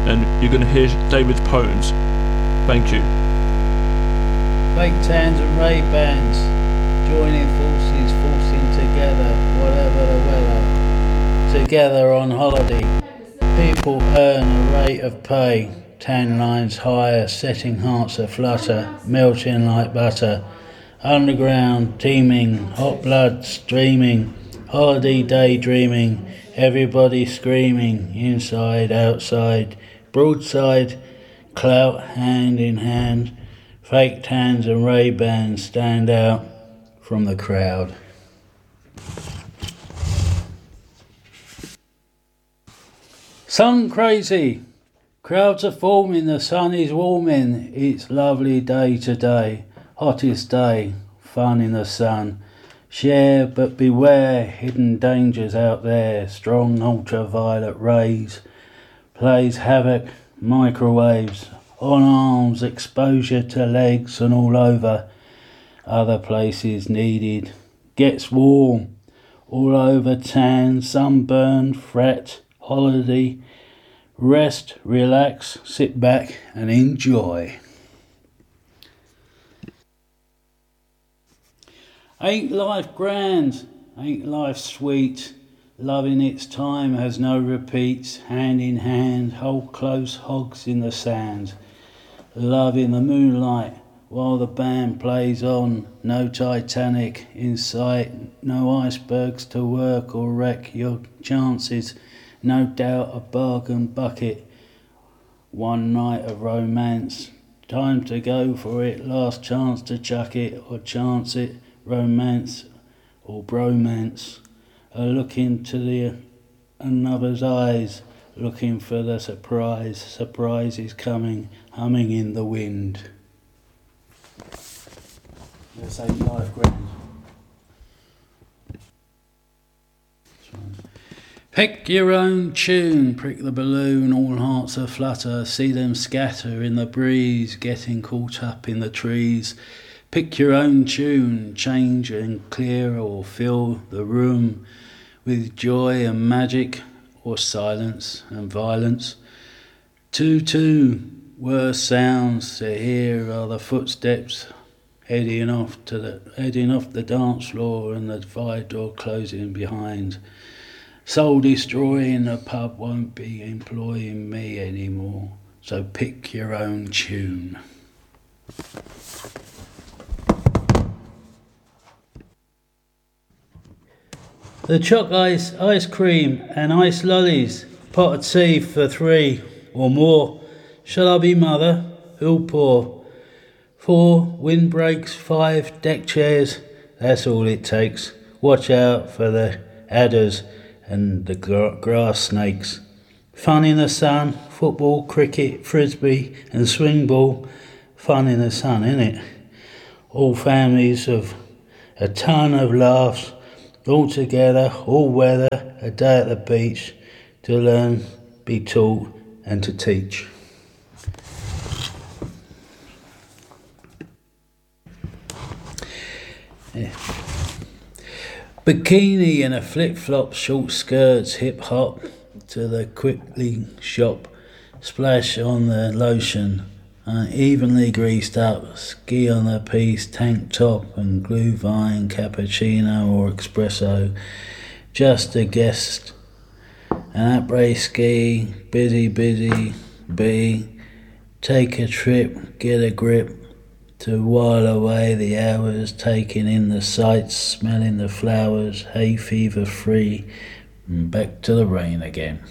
and you're going to hear David's poems. Thank you. Fake tans and Ray-Bans, joining forces, forcing together, whatever the weather, together on holiday. People earn a rate of pay, tan lines higher, setting hearts aflutter, melting like butter. Underground, teeming, hot blood streaming, holiday daydreaming, everybody screaming, inside, outside, broadside, clout hand in hand, fake tans and Ray-Bans stand out from the crowd. Sun crazy, crowds are forming, the sun is warming, it's lovely day today, hottest day, fun in the sun. Share but beware, hidden dangers out there, strong ultraviolet rays, plays havoc, microwaves, on arms, exposure to legs and all over, other places needed, gets warm, all over tan, sunburn, fret, holiday, rest, relax, sit back and enjoy. Ain't life grand, ain't life sweet, loving its time has no repeats, hand in hand, hold close hogs in the sand, love in the moonlight while the band plays on, no Titanic in sight, no icebergs to work or wreck your chances, no doubt a bargain bucket, one night of romance, time to go for it, last chance to chuck it or chance it, romance or bromance, a look into the another's eyes, looking for the surprise, surprise is coming, humming in the wind. Let's say life grand. Pick your own tune, prick the balloon, all hearts aflutter, see them scatter in the breeze, getting caught up in the trees. Pick your own tune, change and clear or fill the room with joy and magic or silence and violence. Two worse sounds to hear are the footsteps heading off the dance floor and the fire door closing behind. Soul destroying, the pub won't be employing me anymore, so pick your own tune. The choc ice cream and ice lollies, pot of tea for 3 or more. Shall I be mother? Who'll pour? 4 windbreaks, 5 deck chairs, that's all it takes. Watch out for the adders and the grass snakes. Fun in the sun, football, cricket, frisbee and swing ball. Fun in the sun, innit? All families of a ton of laughs, all together, all weather, a day at the beach, to learn, be taught and to teach. Yeah. Bikini and a flip-flop, short skirts, hip-hop to the quickly shop, splash on the lotion, evenly greased up, ski on the piece, tank top and glue vine, cappuccino or espresso, just a guest, an après ski, busy, be, take a trip, get a grip, to while away the hours, taking in the sights, smelling the flowers, hay fever free, and back to the rain again.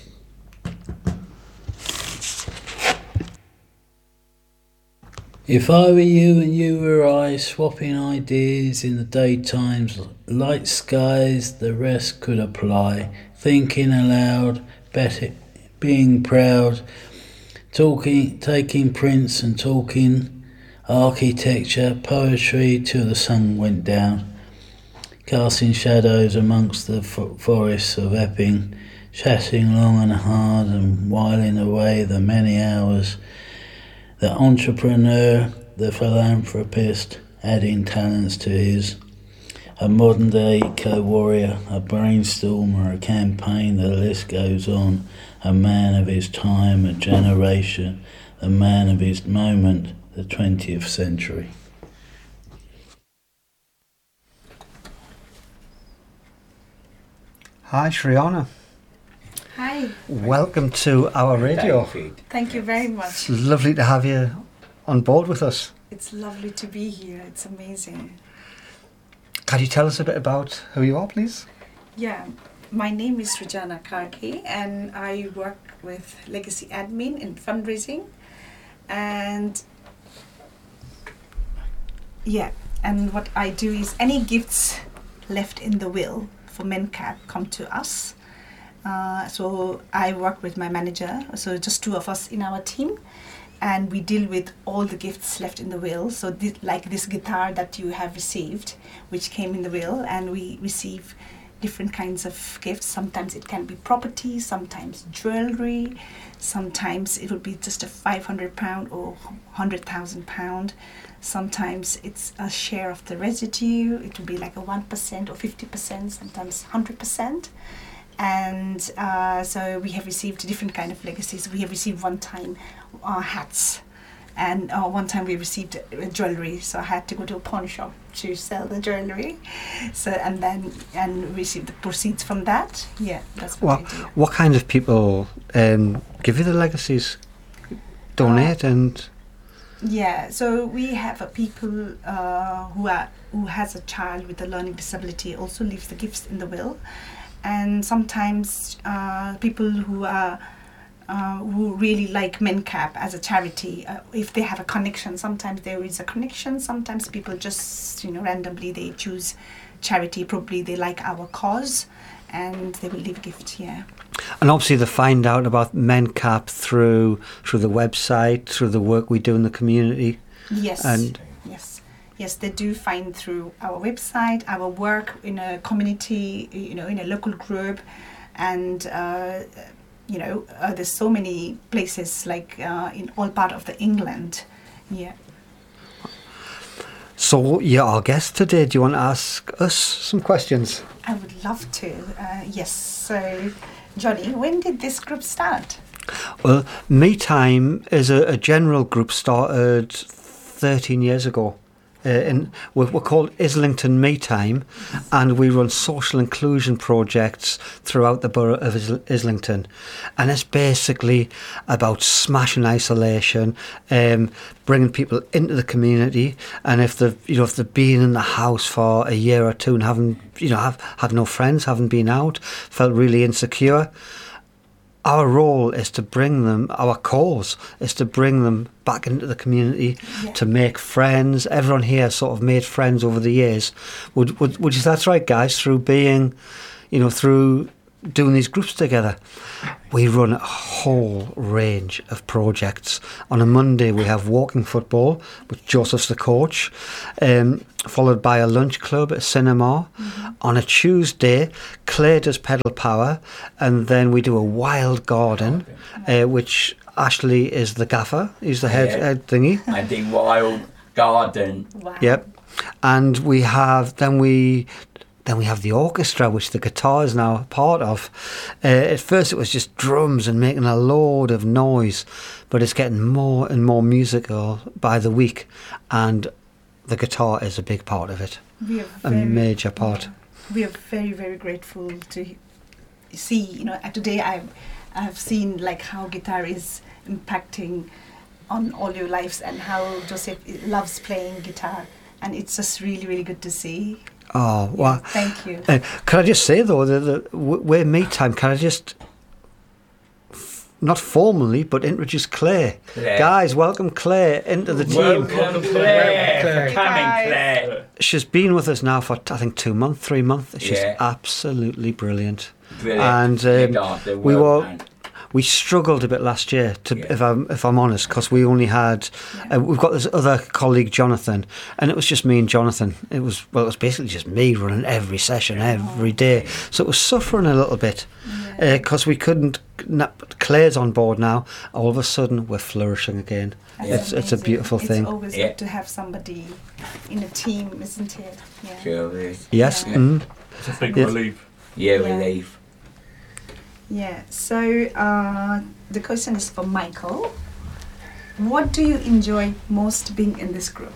If I were you and you were I, swapping ideas in the daytimes, light skies, the rest could apply, thinking aloud, being proud, talking, taking prints and talking architecture, poetry till the sun went down, casting shadows amongst the forests of Epping, chatting long and hard and whiling away the many hours, the entrepreneur, the philanthropist, adding talents to his, A modern day eco-warrior, a brainstormer, a campaign, the list goes on. A man of his time, a generation, a man of his moment, the 20th century. Hi, Shriana. Hi. Welcome to our radio. Thank you very much. It's lovely to have you on board with us. It's lovely to be here. It's amazing. Can you tell us a bit about who you are, please? Yeah, my name is Srijana Karki and I work with Legacy Admin in fundraising. And what I do is any gifts left in the will for MenCap come to us. So I work with my manager, so just two of us in our team, and we deal with all the gifts left in the will. So like this guitar that you have received, which came in the will, and we receive different kinds of gifts. Sometimes it can be property, sometimes jewelry, sometimes it will be just a £500 or £100,000. Sometimes it's a share of the residue. It will be like a 1% or 50%, sometimes 100%. And so we have received different kind of legacies. We have received one time hats, and one time we received jewelry. So I had to go to a pawn shop to sell the jewelry. So and receive the proceeds from that. Yeah, that's what I do. What kind of people give you the legacies? Donate and. Yeah, so we have people who has a child with a learning disability also leaves the gifts in the will, and sometimes people who really like MenCap as a charity, if they have a connection, sometimes there is a connection. Sometimes people just randomly they choose charity. Probably they like our cause, and they will leave gifts. Yeah. And obviously they find out about MenCap through the website, through the work we do in the community. Yes. And yes, they do find through our website, our work in a community, in a local group, and there's so many places like in all part of the England. Yeah. So you're our guest today. Do you want to ask us some questions? I would love to. Yes. So, Johnny, when did this group start? Well, Me Time is a general group started 13 years ago. We're called Islington Me Time, and we run social inclusion projects throughout the borough of Islington, and it's basically about smashing isolation, bringing people into the community, and if they've been in the house for a year or two and haven't have no friends, haven't been out, felt really insecure. Our role is to bring them, our cause is to bring them back into the community, to make friends. Everyone here sort of made friends over the years. Would you say that's right, guys? Through being, through doing these groups together. We run a whole range of projects. On a Monday we have walking football with Joseph's the coach, followed by a lunch club, a cinema. Mm-hmm. On a Tuesday, Claire does pedal power, and then we do a wild garden, which Ashley is the gaffer. He's the head thingy. I think wild garden. Wow. Yep. And we have the orchestra, which the guitar is now a part of. At first it was just drums and making a load of noise, but it's getting more and more musical by the week, and the guitar is a big part of it. A major part. We are very, very grateful to see, today I have seen like how guitar is impacting on all your lives and how Joseph loves playing guitar, and it's just really, really good to see. Oh, well. Thank you. Can I just say, though, that we're Me Time, can I just, not formally, but introduce Claire? Guys, welcome Claire into the team. Welcome Claire. For coming, Claire. She's been with us now for, I think, 2 months, 3 months. She's absolutely brilliant. And we we struggled a bit last year, if I'm honest, because we only had we've got this other colleague Jonathan, and it was just me and Jonathan. It was basically just me running every session every day, so it was suffering a little bit because we couldn't. Claire's on board now. All of a sudden, we're flourishing again. It's a beautiful thing. It's always good to have somebody in a team, isn't it? Yeah. Sure is. Yes. Yeah. Mm. It's a big relief. Yeah, Yeah. relief. Yeah. So the question is for Michael. What do you enjoy most being in this group?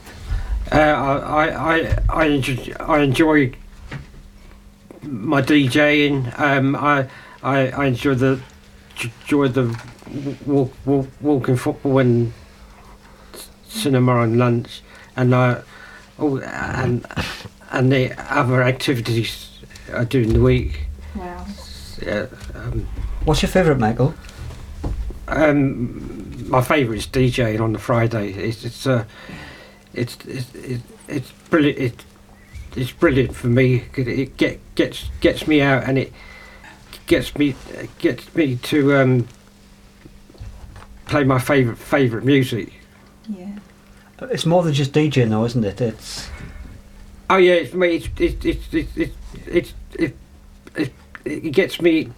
I enjoy my DJing. I enjoy the walking football and cinema and lunch, and and the other activities I do in the week. Wow. Yeah. What's your favourite, Michael? My favourite is DJing on the Friday. It's brilliant. It's brilliant for me. It gets me out, and it gets me to play my favourite music. Yeah. It's more than just DJing, though, isn't it? It's it gives me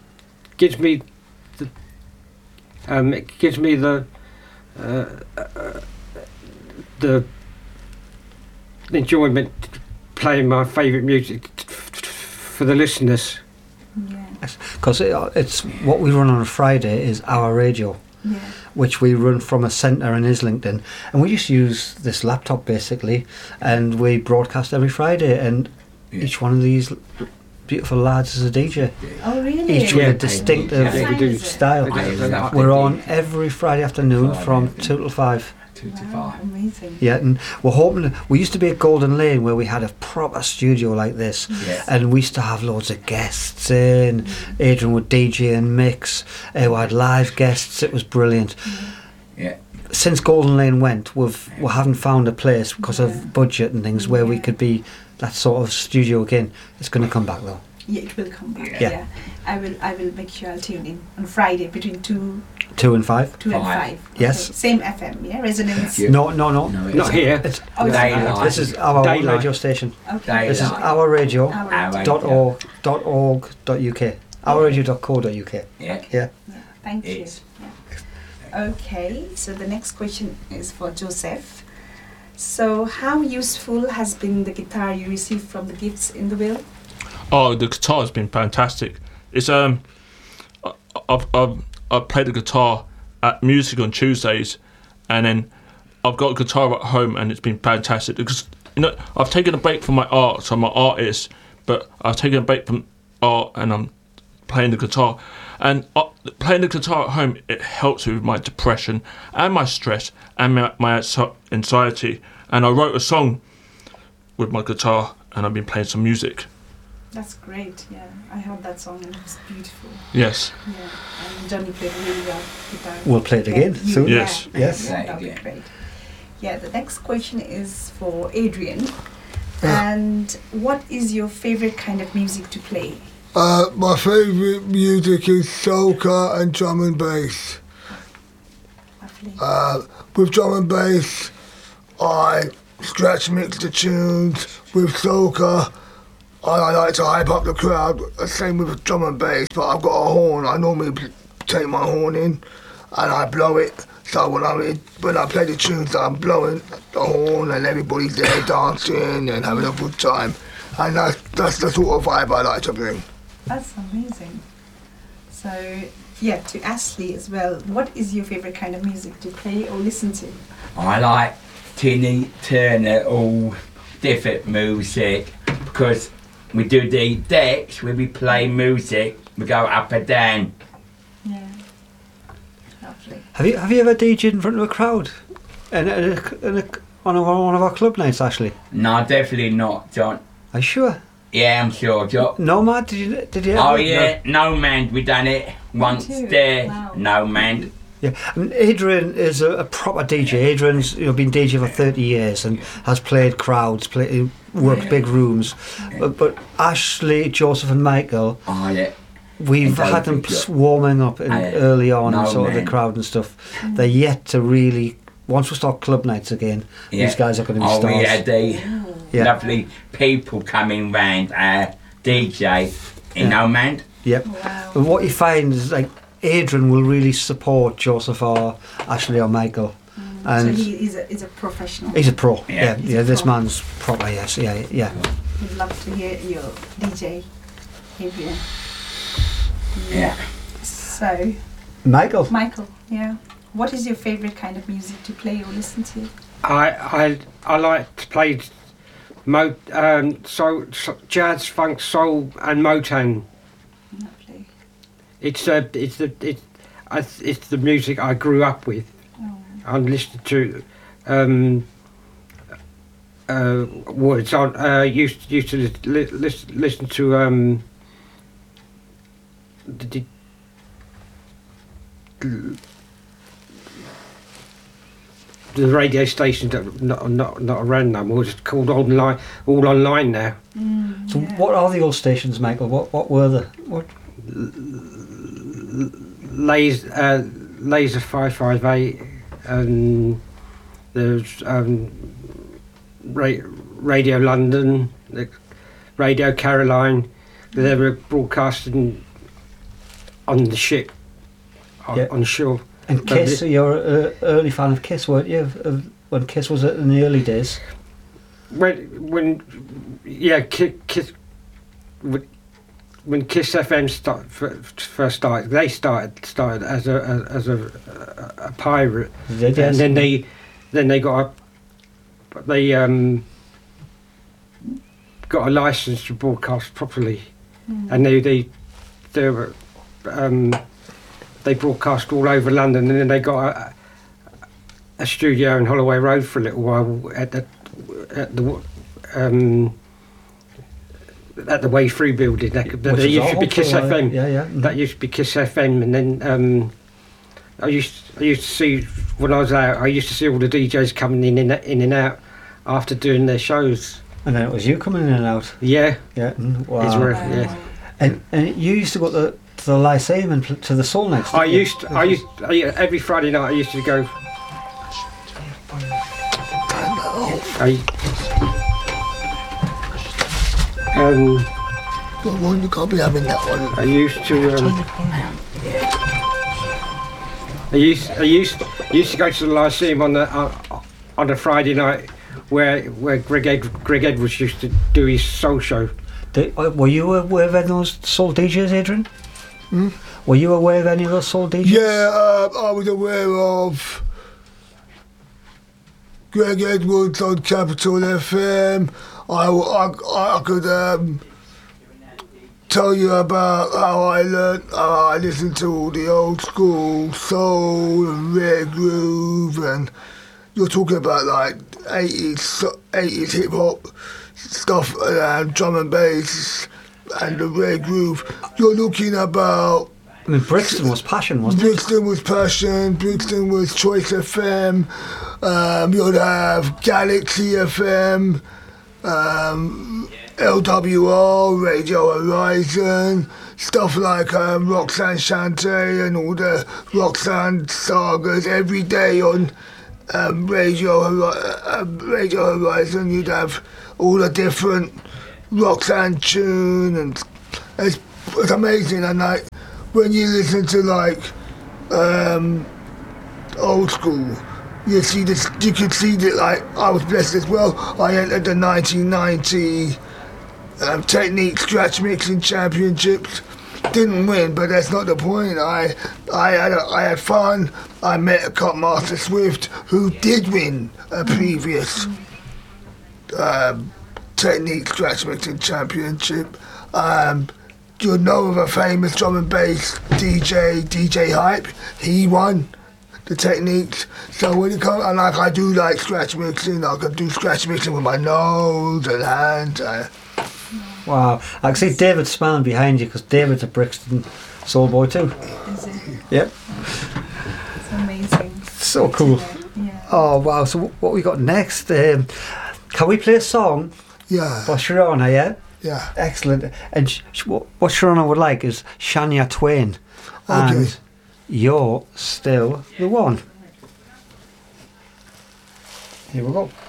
the enjoyment playing my favourite music for the listeners. Yeah. because it's what we run on a Friday is our radio. Yeah. Which we run from a centre in Islington, and we just use this laptop basically, and we broadcast every Friday, and each one of these beautiful lads is a DJ, Oh, really? each with a distinctive Yeah, we do. style. Yeah. We're on every Friday afternoon from 2 till 5. 2 to Wow, 5. amazing. Yeah, and we're hoping. We used to be at Golden Lane where we had a proper studio like this, Yes. and we used to have loads of guests in. Adrian would DJ and mix. We had live guests. It was brilliant. Yeah. Since Golden Lane went, we haven't found a place because of budget and things where we could be that sort of studio again. It's going to come back though. Yeah, it will come back. Yeah. Yeah. I will make sure I'll tune in on Friday between 2 2 and 5. and 5. Five. Yes. Okay. Same FM, yeah? Resonance. Yeah. No, Not here. It's, Oh, it's Daylight. this is our own Daylight. radio station. Okay. This is Daylight. our radio. Our radio. .org.uk. Ourradio.co.uk. Yeah. Yeah. Yeah, thank you. It's- Yeah. Okay, so the next question is for Joseph. So, how useful has been the guitar you received from the gifts in the will? Oh, the guitar has been fantastic. It's I've played the guitar at music on Tuesdays, and then I've got a guitar at home, and it's been fantastic because I've taken a break from my art, so I'm an artist, but I've taken a break from art and I'm playing the guitar. And playing the guitar at home, it helps with my depression and my stress and my anxiety. And I wrote a song with my guitar, and I've been playing some music. That's great, yeah. I heard that song and it was beautiful. Yes. Yeah, and Johnny played really well guitar. We'll play it again soon. Yes. Yes. Yeah, that'd be Yeah. great. Yeah, the next question is for Adrian. And what is your favorite kind of music to play? My favourite music is soca and drum and bass. Lovely. With drum and bass, I scratch mix the tunes. With soca, I like to hype up the crowd. Same with drum and bass, but I've got a horn. I normally take my horn in and I blow it. So when I play the tunes, I'm blowing the horn and everybody's there dancing and having a good time. And that's the sort of vibe I like to bring. That's amazing. So, yeah, to Ashley as well, what is your favorite kind of music to play or listen to? I like Tina Turner, all different music, because we do the decks where we play music, we go up and down. Yeah. Lovely. Have you ever DJed in front of a crowd? On one of our club nights, Ashley? No, definitely not, John. Are you sure? Yeah, I'm sure, John. Nomad, did you ever? Oh yeah, no man, we done it once too. there. Wow. No man. Yeah, I mean, Adrian is a proper DJ. Adrian's been DJ for 30 years and has played crowds, worked big rooms. But Ashley, Joseph and Michael, Oh yeah. we've I don't had them think warming up early on in no, sort of the man. crowd and stuff. They're yet to really. Once we start club nights again, these guys are going to be stars. We had the Yeah. lovely people coming round, DJ in Omand. Yep. Wow. And what you find is like Adrian will really support Joseph or Ashley or Michael, So and he's a professional. he's a pro. Yeah. Yeah, a this pro. man's proper. Yes, yeah. We'd love to hear your DJ, Adrian. Yeah. So, Michael. Michael, yeah. What is your favorite kind of music to play or listen to? I like to play jazz, funk, soul, and Motown. Lovely. It's the music I grew up with. Oh. I listened to words on used to listen to the radio stations that are not around no more. It's called all online now. So what are the old stations, Michael? What were the what? Laser 558, and there's Radio London, Radio Caroline. They were broadcasting on the ship, on shore. And Kiss, you're an early fan of Kiss, weren't you? When Kiss was in the early days. When Kiss FM first started, they started as a pirate, They did, and yes. then they got a license to broadcast properly, and they broadcast all over London, and then they got a studio in Holloway Road for a little while at the Way Through building. That used to be Kiss FM. Yeah. That used to be Kiss FM, and then I used to see when I was out. I used to see all the DJs coming in and out after doing their shows. And then it was you coming in and out. Yeah, Yeah. Wow. Israel, yeah. And you used to go to the Lyceum and to the Soul Nights. I didn't used every Friday night. I used to go. You can't be having that one. I used to. I used to go to the Lyceum on a Friday night, where Greg Edwards used to do his soul show. Were you aware of any of those soul DJs, Adrian? Were you aware of any of those soul DJs? Yeah, I was aware of Greg Edwards on Capital FM. I could tell you about how I listened to all the old school soul and rare groove, and you're talking about like 80s hip hop stuff and drum and bass and the rare groove. You're looking about. I mean, Brixton was passion, wasn't it? Brixton was Passion, Brixton was Choice FM, you'd have Galaxy FM, LWR, Radio Horizon, stuff like Roxanne Shante and all the Roxanne sagas every day on Radio Horizon. You'd have all the different Roxanne tune, and it's amazing. And like when you listen to like old school, you see this. You could see that like I was blessed as well. I entered the 1990 Technique Scratch Mixing Championships. Didn't win, but that's not the point. I had fun. I met a Cut Master Swift who did win a previous Technique Scratch Mixing Championship. You know of a famous drum and bass DJ Hype. He won the techniques. So when it comes, and like I do like scratch mixing. I can do scratch mixing with my nose and hands. Wow. I can see David smiling behind you because David's a Brixton soul boy too. Is it? Yep. It's amazing. So cool. Yeah. Oh wow. So what we got next? Can we play a song Yeah. for Sharona? Yeah. Yeah. Excellent. And what Sharona would like is Shania Twain. Okay. And You're Still the One. Here we go.